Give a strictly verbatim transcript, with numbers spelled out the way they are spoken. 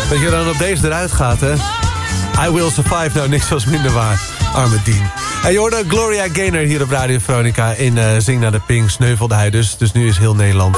Dat je dan op deze eruit gaat, hè? I Will Survive, nou niks was minder waar. Arme Dean. En je hoorde Gloria Gaynor hier op Radio Veronica in uh, Zing naar de Pink. Sneuvelde hij dus, dus nu is heel Nederland